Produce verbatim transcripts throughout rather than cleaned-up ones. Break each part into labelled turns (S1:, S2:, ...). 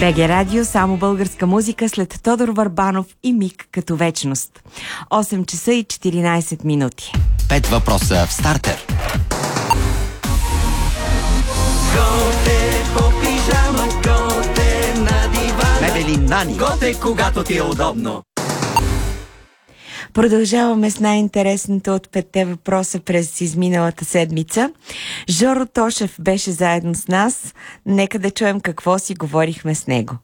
S1: Б Г Радио, само българска музика след Тодор Върбанов и Миг като вечност. осем часа и четиринайсет минути.
S2: Пет въпроса в стартер.
S3: Готе по пижама, готе на дивана.
S2: Мебели Нани.
S3: Готе, когато ти е удобно.
S1: Продължаваме с най-интересното от петте въпроса през изминалата седмица. Жоро Тошев беше заедно с нас. Нека да чуем какво си говорихме с него.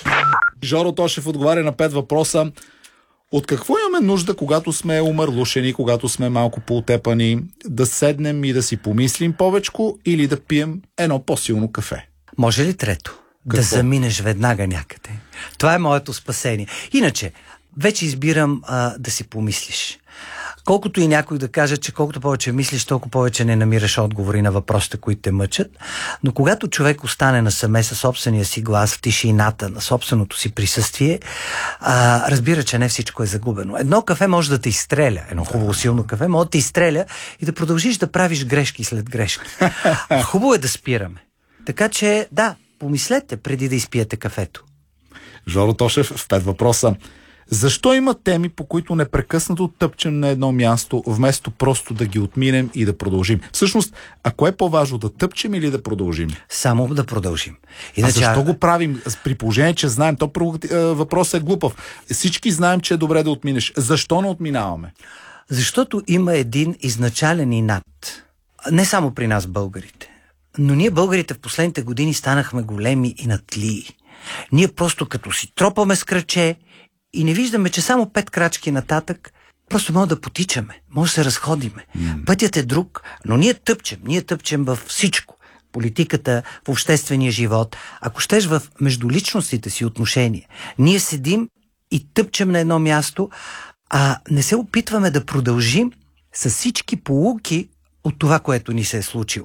S4: Жоро Тошев отговаря на пет въпроса. От какво имаме нужда, когато сме умърлушени, когато сме малко поутепани, да седнем и да си помислим повечко или да пием едно по-силно кафе?
S5: Може ли трето?
S4: Какво?
S5: Да заминеш веднага някъде. Това е моето спасение. Иначе, вече избирам а, да си помислиш. Колкото и някой да каже, че колкото повече мислиш, толкова повече не намираш отговори на въпросите, които те мъчат. Но когато човек остане насаме със собствения си глас, в тишината, на собственото си присъствие, а, разбира, че не всичко е загубено. Едно кафе може да те изстреля, едно хубаво силно кафе може да те изстреля и да продължиш да правиш грешки след грешки. Хубаво е да спираме. Така че, да, помислете преди да изпиете кафето.
S4: Жоро Тошев в пет въпроса. Защо има теми, по които непрекъснато тъпчем на едно място, вместо просто да ги отминем и да продължим? Всъщност, ако е по-важно да тъпчем или да продължим?
S5: Само да продължим.
S4: Иначе, а защо го правим? При положение, че знаем, то въпросът е глупав. Всички знаем, че е добре да отминеш. Защо не отминаваме?
S5: Защото има един изначален инат. Не само при нас, българите. Но ние, българите, в последните години станахме големи инатлии. Ние просто като си тропаме с краче и не виждаме, че само пет крачки нататък просто може да потичаме, може да се разходиме. Mm. Пътят е друг, но ние тъпчем. Ние тъпчем във всичко. Политиката, в обществения живот. Ако щеш в междуличностите си отношения. Ние седим и тъпчем на едно място, а не се опитваме да продължим с всички поуки от това, което ни се е случило.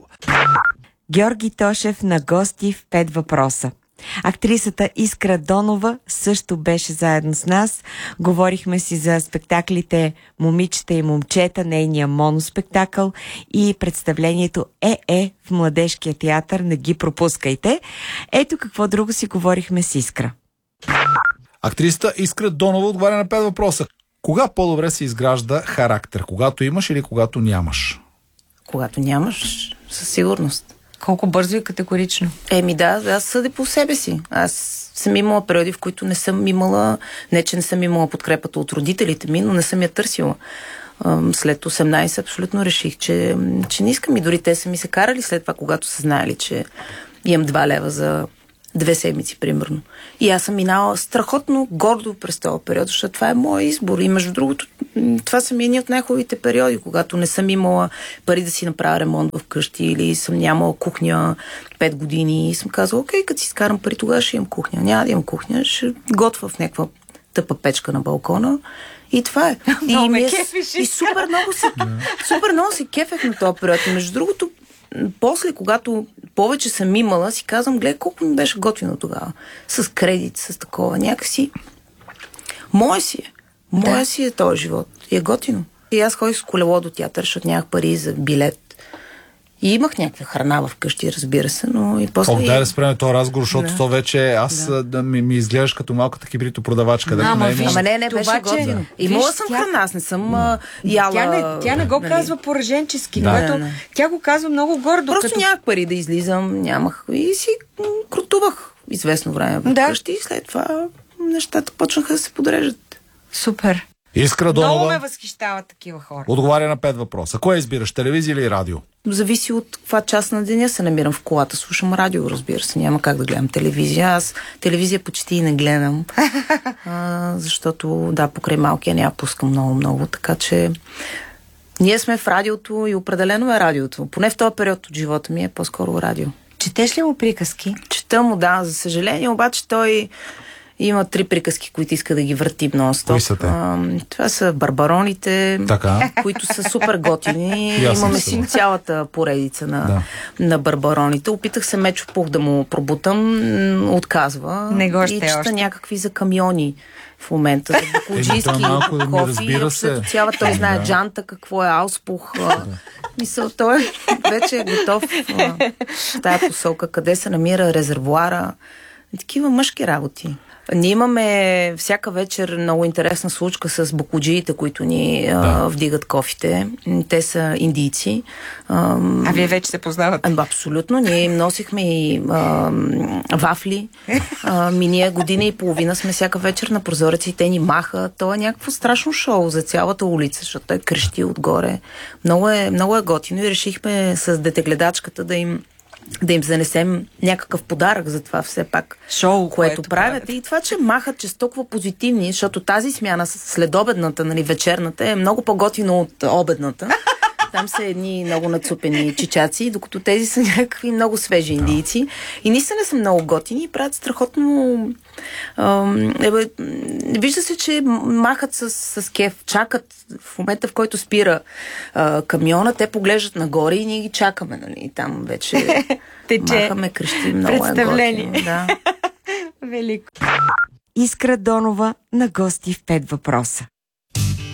S1: Георги Тошев на гости в пет въпроса. Актрисата Искра Донова също беше заедно с нас. Говорихме си за спектаклите Момичета и момчета, нейния моноспектакъл и представлението Е-Е в Младежкия театър. Не ги пропускайте. Ето какво друго си говорихме с Искра.
S4: Актрисата Искра Донова отговаря на пет въпроса. Кога по-добре се изгражда характер? Когато имаш или когато нямаш?
S6: Когато нямаш, със сигурност.
S1: Колко бързо и категорично.
S6: Еми да, аз съдя по себе си. Аз съм имала периоди, в които не съм имала, не че не съм имала подкрепата от родителите ми, но не съм я търсила. След осемнайсет абсолютно реших, че, че не искам и дори те са ми се карали след това, когато са знаели, че имам два лева за две седмици, примерно. И аз съм минала страхотно гордо през този период, защото това е моят избор. И между другото, това са ми едни от най-хубавите периоди, когато не съм имала пари да си направя ремонт в къщи или съм нямала кухня пет години и съм казала, окей, като си скарам пари, тогава ще имам кухня. Няма да имам кухня, ще готвя в някаква тъпа печка на балкона. И това е.
S1: И,
S6: ми е и супер много се, супер много се кефех на този период. И между другото, после, когато повече съм имала, си казвам, гледай колко ми беше готино тогава. С кредит, с такова. Някакси мое си е. Моя да. си е този живот. И е готино. И аз ходих с колело до театър, защото нямах пари за билет. И имах някаква храна в къщи, разбира се, но и после...
S4: О, дай да спреме този разговор, защото
S6: да.
S4: то вече аз да. Да, ми, ми изглеждаш като малката кибритопродавачка. Да,
S6: ама,
S4: не,
S6: виж, ама не, не беше
S1: това,
S6: готино. Имала съм
S1: тя...
S6: храна, аз не съм а, яла...
S1: Тя не, тя не го
S6: нали...
S1: казва пораженчески,
S4: да.
S1: което
S6: не, не.
S1: тя го казва много гордо.
S6: Просто
S1: като...
S6: нямах пари да излизам, нямах и си крутувах известно време в
S1: да.
S6: къщи и след това нещата почнаха да се подрежат.
S1: Супер.
S4: Искра
S1: Много ме
S4: Донова
S1: възхищават такива хора.
S4: отговаря на пет въпроса. Кое избираш, телевизия или радио?
S6: Зависи от каква част на деня се намирам в колата. Слушам радио, разбира се. Няма как да гледам телевизия. Аз телевизия почти и не гледам. а, защото, да, покрай малкия няма пускам много-много. Така че ние сме в радиото и определено е радиото. Поне в този период от живота ми е по-скоро радио.
S1: Четеш ли му приказки?
S6: Чета му, да, за съжаление. Обаче той има три приказки, които иска да ги върти нон-стоп.
S4: Кои са те?
S6: А, това са Барбароните,
S4: така.
S6: които са супер готини. Имаме си цялата поредица на,
S4: да.
S6: на Барбароните. Опитах се Мечо Пух да му пробутам, отказва.
S1: Не го
S6: и
S1: ще
S6: чета
S1: още.
S6: някакви за камиони в момента. За бакуджийски кофи. Общо цяла той знае джанта, какво е ауспух. Мисъл, той вече е готов в тая посока, къде се намира резервуара. Такива мъжки работи. Ние имаме всяка вечер много интересна случка с бокуджиите, които ни да. а, вдигат кофите. Те са индийци.
S1: А, а вие вече се познавате?
S6: Абсолютно. Ние им носихме и а, вафли. А, миния година и половина сме всяка вечер на прозореца и те ни маха. То е някакво страшно шоу за цялата улица, защото той крещи отгоре. Много е, много е готино и решихме с детегледачката да им да им занесем някакъв подарък за това все пак,
S1: шоу,
S6: което,
S1: което
S6: правят.
S1: правят.
S6: И това, че махат, че са толкова позитивни, защото тази смяна следобедната, нали, вечерната е много по-готино от обедната. Там са едни много нацупени чичаци, докато тези са някакви много свежи индийци. И наистина са много готини и правят страхотно... Ебе, вижда се, че махат с, с кеф, чакат в момента, в който спира а, камиона, те поглеждат нагоре и ние ги чакаме, нали? Там вече махаме, крещим, много
S1: представление.
S6: е готино. Да.
S1: Велико. Искра Донова на гости в пет въпроса.